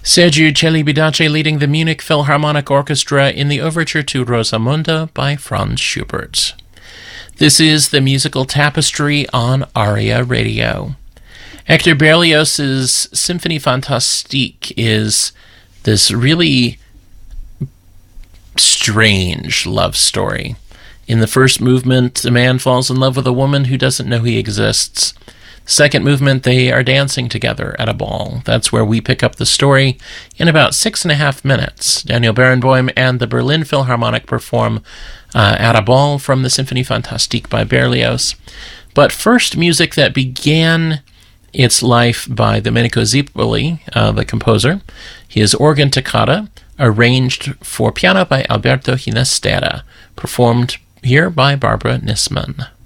Sergiu Celibidache leading the Munich Philharmonic Orchestra in the overture to Rosamunde by Franz Schubert. This is the musical tapestry on ARIA Radio. Hector Berlioz's Symphonie Fantastique is this really strange love story. In the first movement, a man falls in love with a woman who doesn't know he exists. Second movement, they are dancing together at a ball. That's where we pick up the story in about 6.5 minutes. Daniel Barenboim and the Berlin Philharmonic perform at a ball from the Symphonie Fantastique by Berlioz. But first, music that began its life by Domenico Zipoli, the composer. His organ toccata, arranged for piano by Alberto Ginastera, performed here by Barbara Nisman.